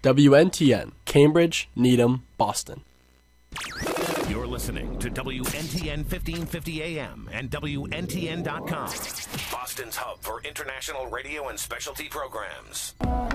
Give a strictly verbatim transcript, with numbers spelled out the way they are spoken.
W N T N, Cambridge, Needham, Boston. You're listening to W N T N fifteen fifty A M and W N T N dot com, Boston's hub for international radio and specialty programs.